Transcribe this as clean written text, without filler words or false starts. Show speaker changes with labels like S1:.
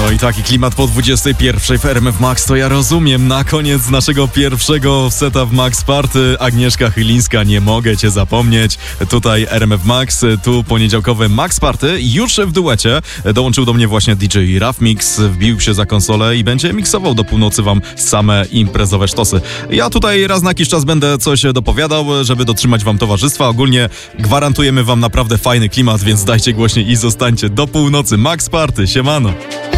S1: No i taki klimat po 21 w RMF Max, to ja rozumiem. Na koniec naszego pierwszego seta w Max Party Agnieszka Chylińska, nie mogę cię zapomnieć. Tutaj RMF Max, tu poniedziałkowe Max Party. Już w duecie dołączył do mnie właśnie DJ Raf Mix, wbił się za konsolę i będzie miksował do północy wam same imprezowe sztosy. Ja tutaj raz na jakiś czas będę coś dopowiadał, żeby dotrzymać wam towarzystwa. Ogólnie gwarantujemy wam naprawdę fajny klimat, więc dajcie głośniej i zostańcie do północy. Max Party, siemano.